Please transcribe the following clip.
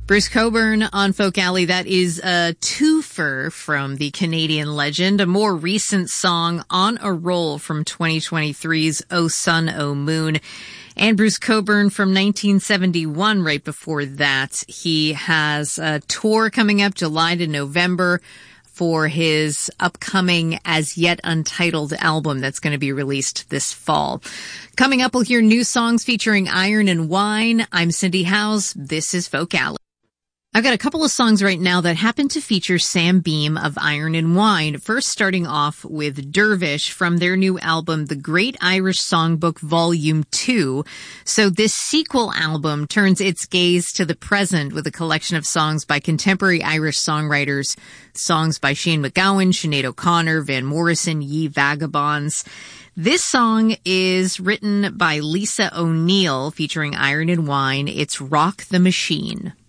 Bruce Cockburn on Folk Alley. That is a twofer from the Canadian legend, a more recent song on a roll from 2023's O Sun, O Moon. And Bruce Cockburn from 1971 right before that. He has a tour coming up July to November for his upcoming As Yet Untitled album that's going to be released this fall. Coming up, we'll hear new songs featuring Iron and Wine. I'm Cindy Howes. This is Folk Alley. I've got a couple of songs right now that happen to feature Sam Beam of Iron and Wine. First, starting off with Dervish from their new album, The Great Irish Songbook Volume 2. So this sequel album turns its gaze to the present with a collection of songs by contemporary Irish songwriters, songs by Shane MacGowan, Sinead O'Connor, Van Morrison, Ye Vagabonds. This song is written by Lisa O'Neill featuring Iron and Wine. It's Rock the Machine.